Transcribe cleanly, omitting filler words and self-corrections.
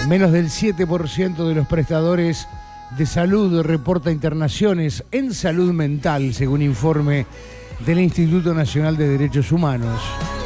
Menos del 7% de los prestadores de salud reporta internaciones en salud mental, según informe del Instituto Nacional de Derechos Humanos.